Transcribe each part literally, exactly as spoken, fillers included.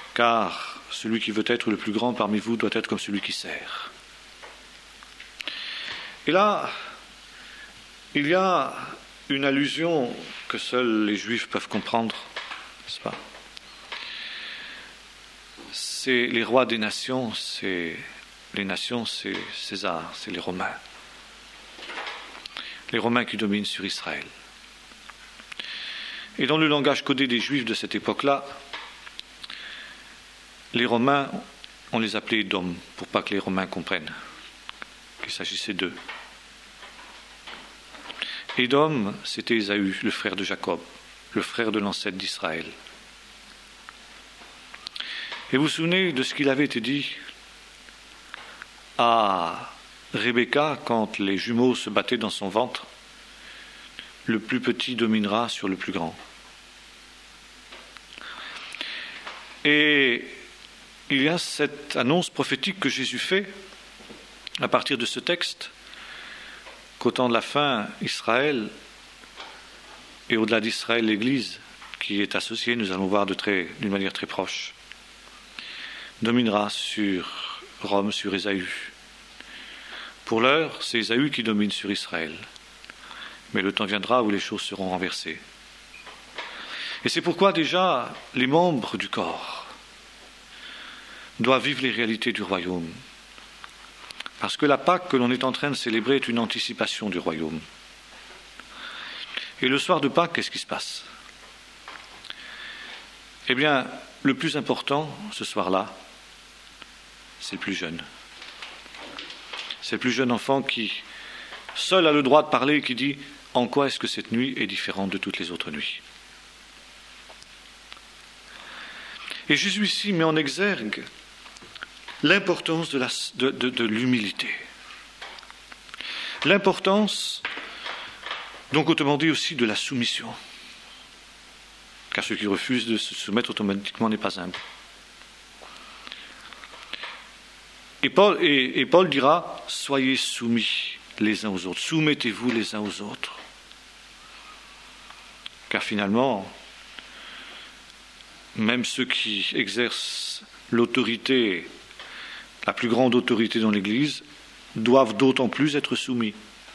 car celui qui veut être le plus grand parmi vous doit être comme celui qui sert. Et là, il y a une allusion que seuls les Juifs peuvent comprendre, n'est-ce pas ? C'est les rois des nations, c'est les nations, c'est César, c'est les Romains. Les Romains qui dominent sur Israël. Et dans le langage codé des Juifs de cette époque-là, les Romains, on les appelait Édom, pour pas que les Romains comprennent qu'il s'agissait d'eux. Édom, c'était Ésaü, le frère de Jacob, le frère de l'ancêtre d'Israël. Et vous vous souvenez de ce qu'il avait été dit à Rebecca quand les jumeaux se battaient dans son ventre? Le plus petit dominera sur le plus grand. Et il y a cette annonce prophétique que Jésus fait à partir de ce texte, qu'au temps de la fin, Israël, et au-delà d'Israël, l'Église, qui est associée, nous allons voir de très, d'une manière très proche, dominera sur Rome, sur Ésaü. Pour l'heure, c'est Ésaü qui domine sur Israël. Mais le temps viendra où les choses seront renversées. Et c'est pourquoi déjà les membres du corps doivent vivre les réalités du royaume. Parce que la Pâque que l'on est en train de célébrer est une anticipation du royaume. Et le soir de Pâques, qu'est-ce qui se passe ? Eh bien, le plus important, ce soir-là, c'est le plus jeune. C'est le plus jeune enfant qui, seul a le droit de parler et qui dit « En quoi est-ce que cette nuit est différente de toutes les autres nuits ?» Et Jésus ici met en exergue l'importance de, la, de, de, de l'humilité. L'importance, donc autrement dit aussi, de la soumission. Car celui qui refuse de se soumettre automatiquement n'est pas humble. Et Paul, et, et Paul dira, soyez soumis les uns aux autres, soumettez-vous les uns aux autres. Car finalement, même ceux qui exercent l'autorité, la plus grande autorité dans l'Église, doivent d'autant plus être soumis.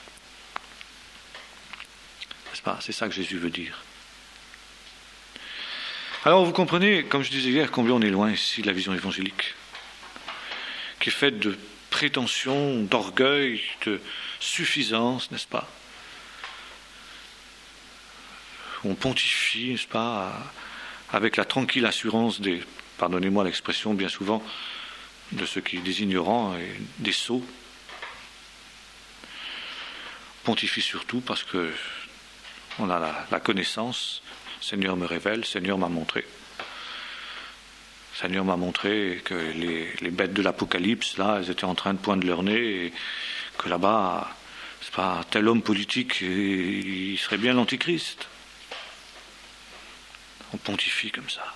N'est-ce pas ? C'est ça que Jésus veut dire. Alors vous comprenez, comme je disais hier, combien on est loin ici de la vision évangélique, qui est faite de prétention, d'orgueil, de suffisance, n'est-ce pas ? On pontifie, n'est-ce pas, avec la tranquille assurance des, pardonnez-moi l'expression bien souvent, de ceux qui des ignorants et des sots. Pontifie surtout parce que on a la, la connaissance. Seigneur me révèle, Seigneur m'a montré. Seigneur m'a montré que les, les bêtes de l'Apocalypse, là, elles étaient en train de poindre leur nez, et que là-bas, c'est pas tel homme politique, il serait bien l'Antichrist. On pontifie comme ça.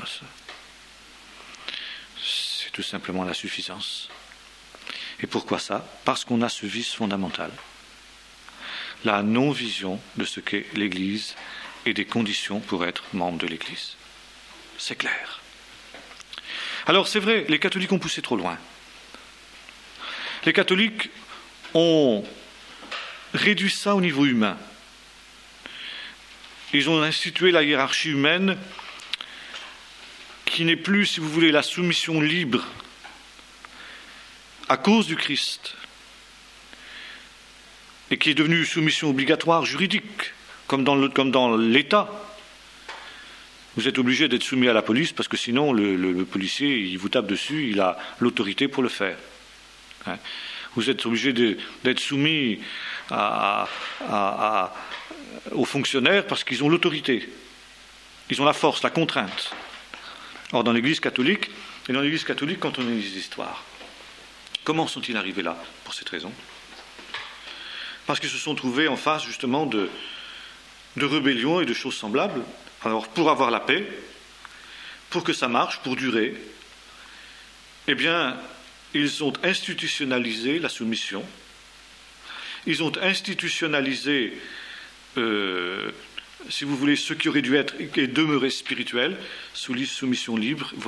C'est tout simplement la suffisance. Et pourquoi ça ? Parce qu'on a ce vice fondamental. La non-vision de ce qu'est l'Église et des conditions pour être membre de l'Église. C'est clair. Alors c'est vrai, les catholiques ont poussé trop loin. Les catholiques ont réduit ça au niveau humain. Ils ont institué la hiérarchie humaine qui n'est plus, si vous voulez, la soumission libre à cause du Christ et qui est devenue soumission obligatoire juridique, comme dans, le, comme dans l'État. Vous êtes obligé d'être soumis à la police parce que sinon le, le, le policier il vous tape dessus, il a l'autorité pour le faire. Hein? Vous êtes obligé de, d'être soumis à, à, à, aux fonctionnaires parce qu'ils ont l'autorité. Ils ont la force, la contrainte. Or dans l'Église catholique, et dans l'Église catholique, quand on lit les histoires, comment sont-ils arrivés là ? Pour cette raison. Parce qu'ils se sont trouvés en face justement de, de rébellions et de choses semblables. Alors, pour avoir la paix, pour que ça marche, pour durer, eh bien, ils ont institutionnalisé la soumission, ils ont institutionnalisé, euh, si vous voulez, ce qui aurait dû être et demeurer spirituel, sous soumission libre,